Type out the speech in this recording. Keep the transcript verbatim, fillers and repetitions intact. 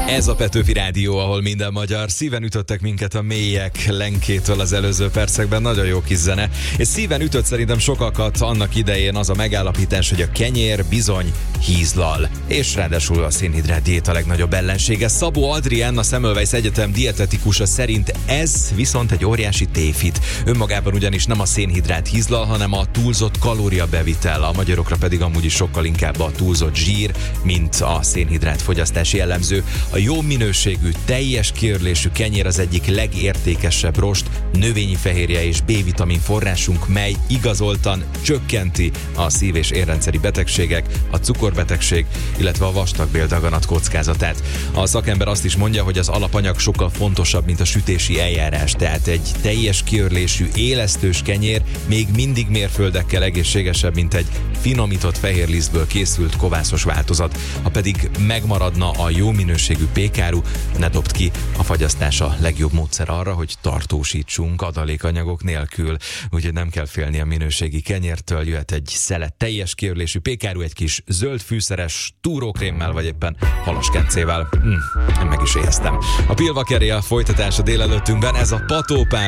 Ez a Petőfi Rádió, ahol minden magyar. Szíven ütöttek minket a mélyek lenkétől az előző percekben, nagyon jó kis zene. És szíven ütött szerintem sokakat annak idején az a megállapítás, hogy a kenyér bizony hízlal. És ráadásul a szénhidrát diéta legnagyobb ellensége. Szabó Adrián, a Semmelweis Egyetem dietetikusa szerint ez viszont egy óriási tévhit. Önmagában ugyanis nem a szénhidrát hízlal, hanem a túlzott kalóriabevitel. A magyarokra pedig amúgy is sokkal inkább a túlzott zsír, mint a szénhidrát fogyasztási jellemző. A jó minőségű, teljes kiörlésű kenyér az egyik legértékesebb rost, növényi fehérje és B-vitamin forrásunk, mely igazoltan csökkenti a szív- és érrendszeri betegségek, a cukorbetegség, illetve a vastagbéldaganat kockázatát. A szakember azt is mondja, hogy az alapanyag sokkal fontosabb, mint a sütési eljárás, tehát egy teljes kiörlésű, élesztős kenyér még mindig mérföldekkel egészségesebb, mint egy finomított fehérlisztből készült kovászos változat. Ha pedig megmaradna a jó minőségű pékáru, ne dobd ki, a fagyasztás a legjobb módszer arra, hogy tartósítsunk adalékanyagok nélkül. Úgyhogy nem kell félni a minőségi kenyértől, jöhet egy szelet teljes kiörlésű pékáru, egy kis zöld fűszeres túrókrémmel, vagy éppen halaskencével. Hm, meg is éheztem. A Pilvakeré a folytatása délelőttünkben, ez a Patópán.